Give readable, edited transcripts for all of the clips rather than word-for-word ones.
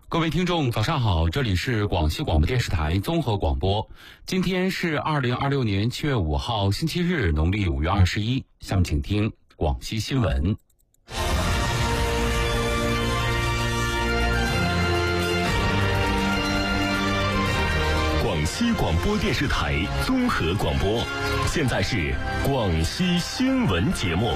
各位听众早上好，这里是广西广播电视台综合广播。今天是2026年7月5号星期日，农历5月21。下面请听广西新闻。 广西广播电视台综合广播，现在是广西新闻节目。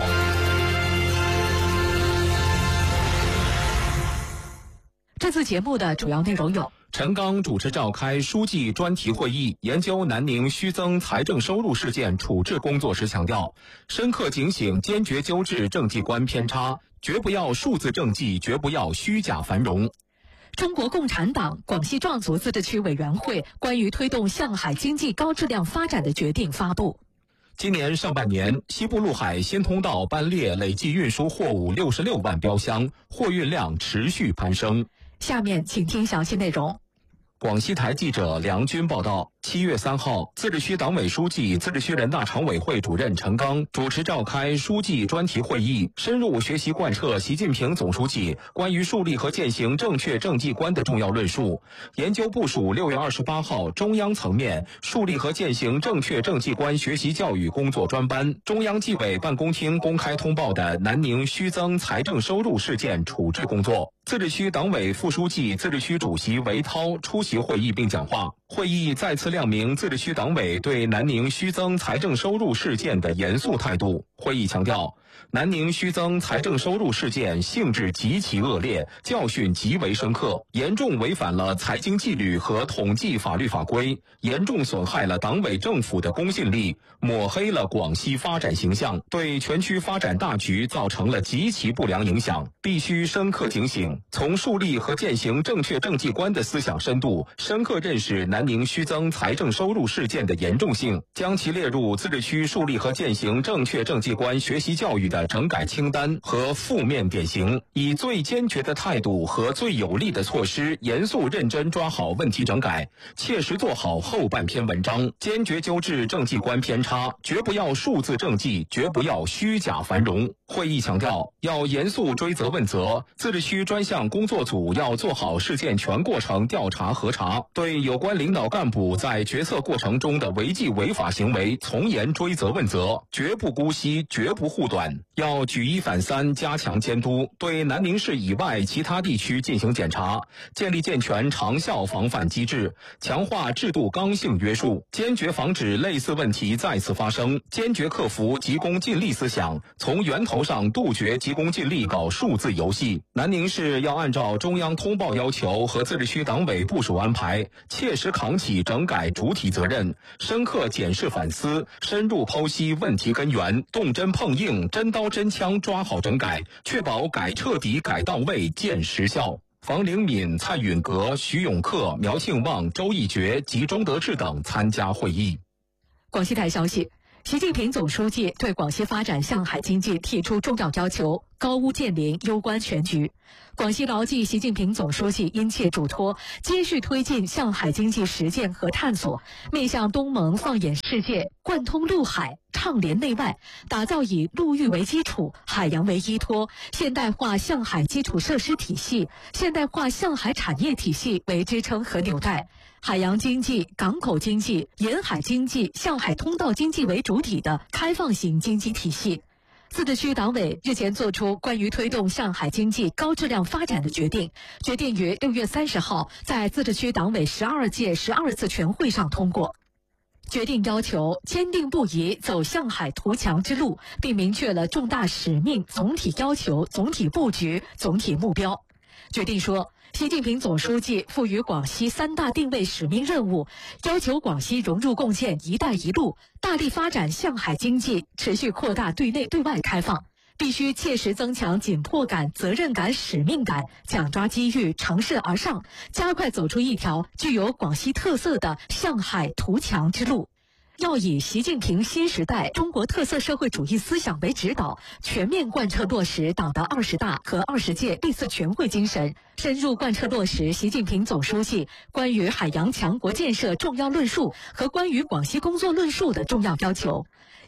这次节目的主要内容有： 陈刚主持召开书记专题会议，研究南宁虚增财政收入事件处置工作时强调，深刻警醒，坚决纠治政绩观偏差，绝不要数字政绩，绝不要虚假繁荣。 中国共产党广西壮族自治区委员会关于推动向海经济高质量发展的决定发布。 今年上半年，西部陆海新通道班列累计运输货物66万标箱，货运量持续攀升。 下面请听详细内容。 广西台记者梁军报道，7月3号，自治区党委书记、自治区人大常委会主任陈刚主持召开书记专题会议，深入学习贯彻习近平总书记关于树立和践行正确政绩观的重要论述，研究部署6月28号中央层面树立和践行正确政绩观学习教育工作专班中央纪委办公厅公开通报的南宁虚增财政收入事件处置工作。自治区党委副书记、自治区主席韦涛出席会议并讲话。会议再次亮明自治区党委对南宁虚增财政收入事件的严肃态度。会议强调，南宁虚增财政收入事件性质极其恶劣，教训极为深刻，严重违反了财经纪律和统计法律法规，严重损害了党委政府的公信力，抹黑了广西发展形象，对全区发展大局造成了极其不良影响，必须深刻警醒，从树立和践行正确政绩观的思想深度，深刻认识南宁虚增财政收入事件的严重性，将其列入自治区树立和践行正确政绩观学习教育的整改清单和负面典型，以最坚决的态度和最有力的措施，严肃认真抓好问题整改，切实做好后半篇文章，坚决纠治政绩观偏差，绝不要数字政绩，绝不要虚假繁荣。会议强调，要严肃追责问责，自治区专项工作组要做好事件全过程调查核查，对有关领导干部在决策过程中的违纪违法行为从严追责问责，绝不姑息，绝不护短，要举一反三，加强监督，对南宁市以外其他地区进行检查，建立健全长效防范机制，强化制度刚性约束，坚决防止类似问题再次发生，坚决克服急功近利思想，从源头上杜绝急功近利搞数字游戏。南宁市要按照中央通报要求和自治区党委部署安排，切实扛起整改主体责任，深刻检视反思，深入剖析问题根源，动真碰硬，真刀真枪抓好整改，确保改彻底、改到位、见实效。房灵敏、蔡允格、徐永克、苗庆旺、周义觉及钟德志等参加会议。 广西台消息，习近平总书记对广西发展向海经济提出重要要求，高屋建瓴，攸关全局。广西牢记习近平总书记殷切嘱托，继续推进向海经济实践和探索，面向东盟放眼世界，贯通陆海，畅联内外，打造以陆域为基础、海洋为依托，现代化向海基础设施体系、现代化向海产业体系为支撑和纽带，海洋经济、港口经济、沿海经济、向海通道经济为主体的开放型经济体系。自治区党委日前作出关于推动向海经济高质量发展的决定，决定于6月30号在自治区党委12届12次全会上通过。决定要求坚定不移走向海图强之路，并明确了重大使命、总体要求、总体布局、总体目标。决定说，习近平总书记赋予广西3大定位使命任务，要求广西融入共建“一带一路”，大力发展向海经济，持续扩大对内对外开放，必须切实增强紧迫感、责任感、使命感，抢抓机遇，乘势而上，加快走出一条具有广西特色的向海图强之路。要以习近平新时代中国特色社会主义思想为指导，全面贯彻落实党的20大和20届历次全会精神，深入贯彻落实习近平总书记关于海洋强国建设重要论述和关于广西工作论述的重要要求，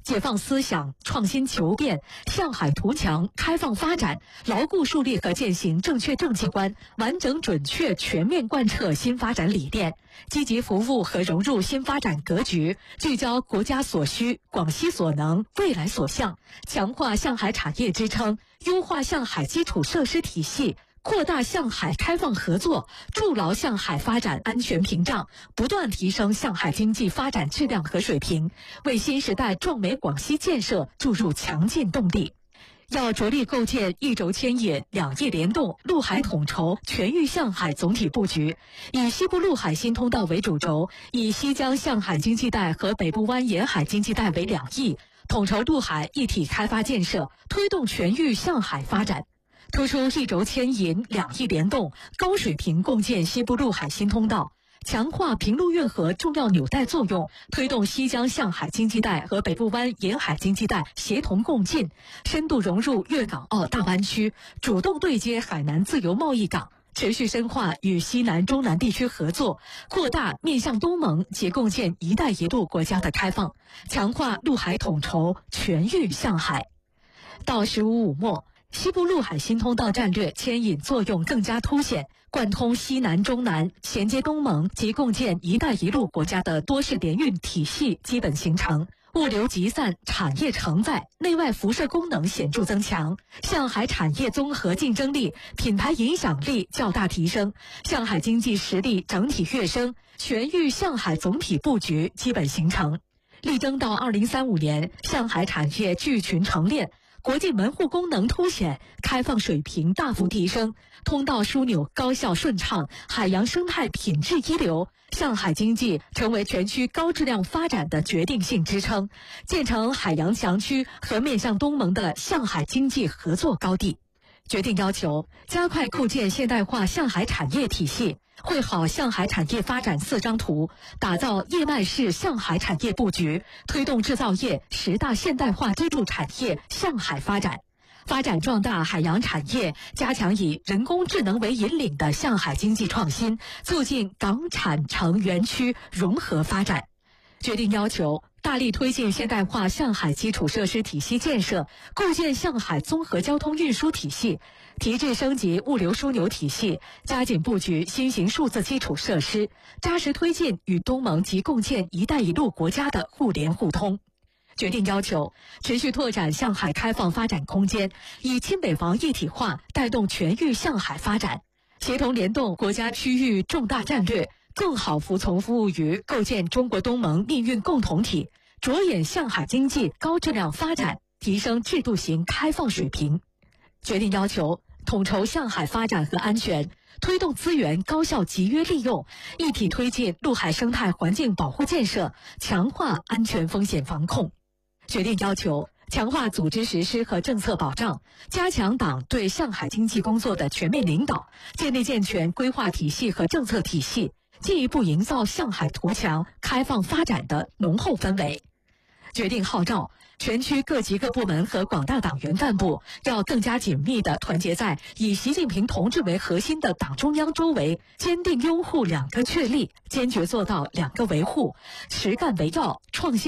解放思想，创新求变，向海图强，开放发展，牢固树立和践行正确政绩观，完整准确全面贯彻新发展理念，积极服务和融入新发展格局，聚焦国家所需、广西所能、未来所向，强化向海产业支撑，优化向海基础设施体系，扩大向海开放合作，筑牢向海发展安全屏障，不断提升向海经济发展质量和水平，为新时代壮美广西建设注入强劲动力。要着力构建一轴牵引、两翼联动、陆海统筹、全域向海总体布局，以西部陆海新通道为主轴，以西江向海经济带和北部湾沿海经济带为两翼，统筹陆海一体开发建设，推动全域向海发展。突出一轴牵引、两翼联动，高水平共建西部陆海新通道，强化平陆运河重要纽带作用，推动西江向海经济带和北部湾沿海经济带协同共进，深度融入粤港澳大湾区，主动对接海南自由贸易港，持续深化与西南、中南地区合作，扩大面向东盟及共建“一带一路”国家的开放，强化陆海统筹，全域向海。到15末，西部陆海新通道战略牵引作用更加凸显，贯通西南、中南，衔接东盟及共建“一带一路”国家的多式联运体系基本形成，物流集散、产业承载、内外辐射功能显著增强，向海产业综合竞争力、品牌影响力较大提升，向海经济实力整体跃升，全域向海总体布局基本形成。力争到2035年，向海产业聚群成链，国际门户功能凸显，开放水平大幅提升，通道枢纽高效顺畅，海洋生态品质一流，向海经济成为全区高质量发展的决定性支撑，建成海洋强区和面向东盟的向海经济合作高地。决定要求加快构建现代化向海产业体系，绘好向海产业发展4张图，打造叶脉式向海产业布局，推动制造业10大现代化支柱产业向海发展，发展壮大海洋产业，加强以人工智能为引领的向海经济创新，促进港产城园区融合发展。决定要求大力推进现代化向海基础设施体系建设，构建向海综合交通运输体系，提质升级物流枢纽体系，加紧布局新型数字基础设施，扎实推进与东盟及共建“一带一路”国家的互联互通。决定要求持续拓展向海开放发展空间，以亲北防一体化带动全域向海发展，协同联动国家区域重大战略，更好服从服务于构建中国东盟命运共同体，着眼向海经济高质量发展，提升制度型开放水平。决定要求统筹向海发展和安全，推动资源高效集约利用，一体推进陆海生态环境保护建设，强化安全风险防控。决定要求强化组织实施和政策保障，加强党对向海经济工作的全面领导，建立健全规划体系和政策体系，进一步营造向海图强、开放发展的浓厚氛围。决定号召全区各级各部门和广大党员干部要更加紧密地团结在以习近平同志为核心的党中央周围，坚定拥护2个确立，坚决做到2个维护，实干为要，创新